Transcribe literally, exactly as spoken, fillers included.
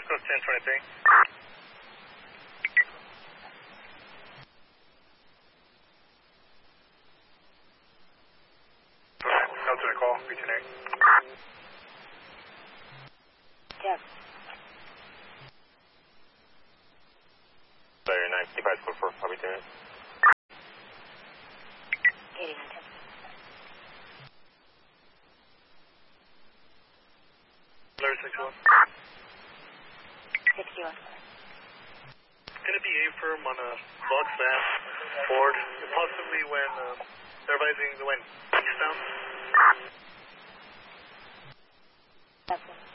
Coast ten twenty-three. Notes in a call, return. Yes. Sorry, nine fifty-five, code four, I'll return it. eighty-nine. Alert sixty-one. sixty-one. Gonna be A-firm on a log fast board, possibly when um, they're advising the wind. Eastbound. That's it.